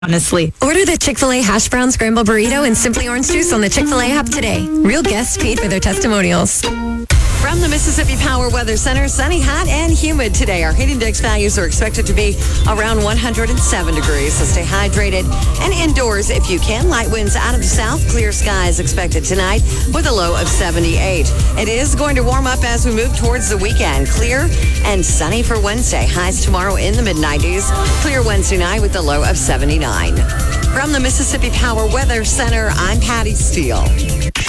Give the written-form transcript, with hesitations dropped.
honestly. Order the Chick-fil-A Hash Brown Scramble Burrito and Simply Orange Juice on the Chick-fil-A app today. Real guests paid for their testimonials. From the Mississippi Power Weather Center, sunny, hot, and humid today. Our heat index values are expected to be around 107 degrees, so stay hydrated and indoors if you can. Light winds out of the south, clear skies expected tonight with a low of 78. It is going to warm up as we move towards the weekend. Clear and sunny for Wednesday. Highs tomorrow in the mid-90s. Clear Wednesday night with a low of 79. From the Mississippi Power Weather Center, I'm Patty Steele.